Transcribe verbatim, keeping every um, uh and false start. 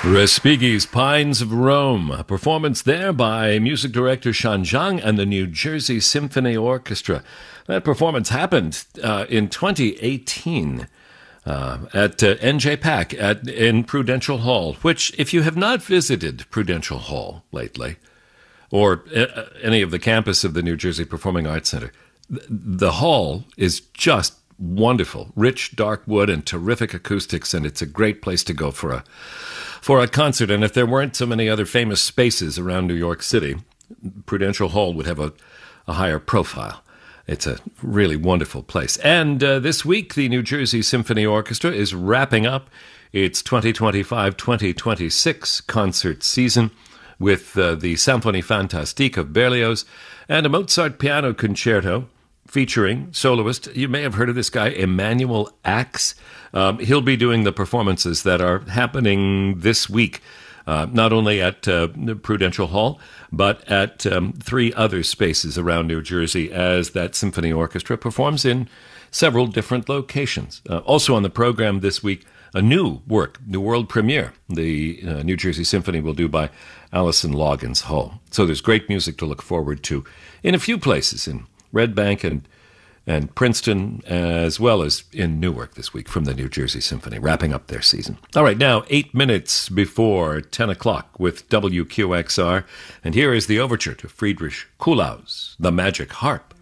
Respighi's Pines of Rome, a performance there by music director Sean Zhang and the New Jersey Symphony Orchestra. That performance happened uh, in twenty eighteen uh, at uh, N J PAC at, in Prudential Hall, which, if you have not visited Prudential Hall lately, or uh, any of the campus of the New Jersey Performing Arts Center, th- the hall is just wonderful. Rich, dark wood and terrific acoustics, and it's a great place to go for a for a concert. And if there weren't so many other famous spaces around New York City, Prudential Hall would have a, a higher profile. It's a really wonderful place. And uh, this week, the New Jersey Symphony Orchestra is wrapping up its twenty twenty-five twenty twenty-six concert season with uh, the Symphonie Fantastique of Berlioz and a Mozart piano concerto featuring soloist, you may have heard of this guy, Emanuel Ax. Um, he'll be doing the performances that are happening this week, uh, not only at uh, Prudential Hall, but at um, three other spaces around New Jersey as that symphony orchestra performs in several different locations. Uh, also on the program this week, a new work, new world premiere, the uh, New Jersey Symphony will do by Alison Loggins Hull. So there's great music to look forward to in a few places, in Red Bank and and Princeton, as well as in Newark this week from the New Jersey Symphony, wrapping up their season. All right, now eight minutes before ten o'clock with W Q X R, and here is the overture to Friedrich Kuhlau's The Magic Harp.